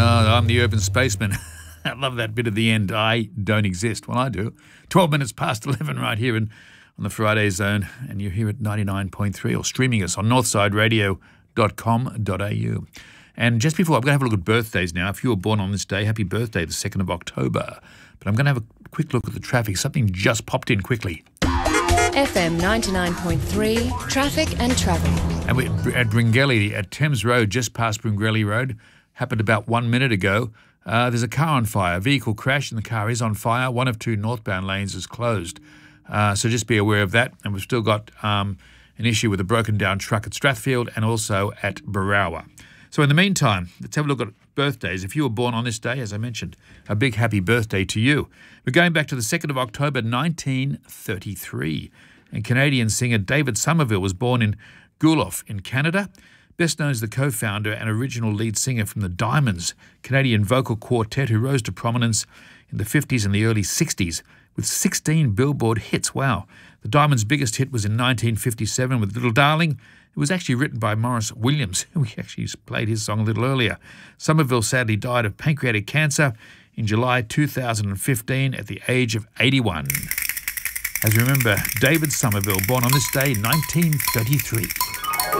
I'm the urban spaceman. I love that bit at the end. I don't exist. Well, I do. 12 minutes past 11 right here on the Friday Zone, and you're here at 99.3 or streaming us on northsideradio.com.au. And just before, I'm going to have a look at birthdays now. If you were born on this day, happy birthday, the 2nd of October. But I'm going to have a quick look at the traffic. Something just popped in quickly. FM 99.3, traffic and travel. And we're at Bringelly, at Thames Road, just past Bringelly Road. Happened about 1 minute ago. There's a car on fire. A vehicle crashed and the car is on fire. One of two northbound lanes is closed. So just be aware of that. And we've still got an issue with a broken down truck at Strathfield and also at Barawa. So in the meantime, let's have a look at birthdays. If you were born on this day, as I mentioned, a big happy birthday to you. We're going back to the 2nd of October, 1933. And Canadian singer David Somerville was born in Guelph in Canada. Best known as the co-founder and original lead singer from the Diamonds, Canadian vocal quartet who rose to prominence in the 50s and the early 60s with 16 Billboard hits. Wow. The Diamonds' biggest hit was in 1957 with Little Darling. It was actually written by Maurice Williams. We actually played his song a little earlier. Somerville sadly died of pancreatic cancer in July 2015 at the age of 81. As you remember, David Somerville, born on this day, 1933.